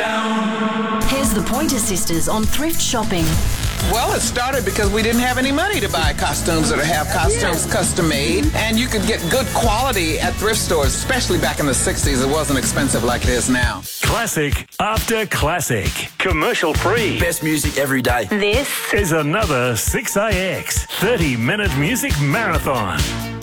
down. Here's the Pointer Sisters on thrift shopping. Well, it started because we didn't have any money to buy costumes or to have costumes custom made. And you could get good quality at thrift stores, especially back in the 60s. It wasn't expensive like it is now. Classic after classic. Commercial free. Best music every day. This Is another 6AX 30-minute music marathon.